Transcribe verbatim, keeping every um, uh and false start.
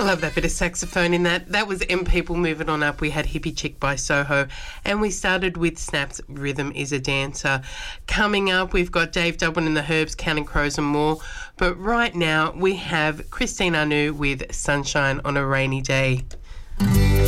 love that bit of saxophone in that. That was M People Moving On Up. We had Hippie Chick by Soho, and we started with Snap's Rhythm is a Dancer. Coming up, we've got Dave Dublin and the Herbs, Counting Crows and more. But right now, we have Christine Anu with Sunshine on a Rainy Day.